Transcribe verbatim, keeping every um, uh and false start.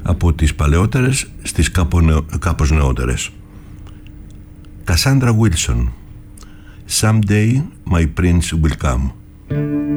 από τις παλαιότερες στις κάπως νεότερες. Cassandra Wilson, Someday My Prince Will Come.